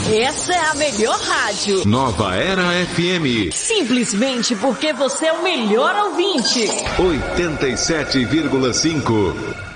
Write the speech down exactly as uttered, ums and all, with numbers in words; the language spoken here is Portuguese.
Essa é a melhor rádio. Nova Era F M. Simplesmente porque você é o melhor ouvinte. oitenta e sete vírgula cinco.